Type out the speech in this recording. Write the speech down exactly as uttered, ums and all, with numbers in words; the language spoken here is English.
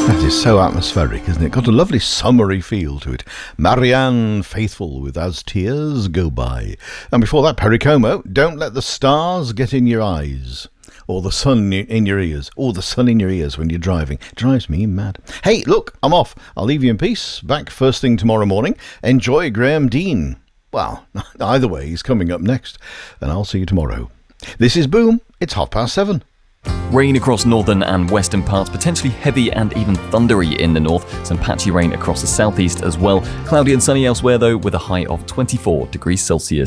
That is so atmospheric, isn't it? Got a lovely summery feel to it. Marianne Faithfull with As Tears Go By. And before that, Perry Como, Don't Let the Stars Get in Your Eyes. Or the sun in your ears. Or the sun in your ears when you're driving. Drives me mad. Hey, look, I'm off. I'll leave you in peace. Back first thing tomorrow morning. Enjoy Graham Dean. Well, either way, he's coming up next. And I'll see you tomorrow. This is Boom. It's half past seven. Rain across northern and western parts, potentially heavy and even thundery in the north. Some patchy rain across the southeast as well. Cloudy and sunny elsewhere though, with a high of twenty-four degrees Celsius.